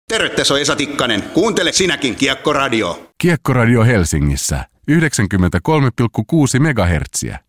Terve, tässä on Esa Tikkanen. Kuuntele sinäkin Kiekkoradio. Kiekkoradio Helsingissä 93,6 MHz.